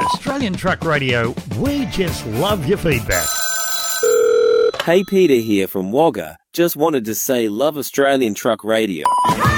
Australian Truck Radio, we just love your feedback. Hey, Peter here from Wagga. Just wanted to say love Australian Truck Radio.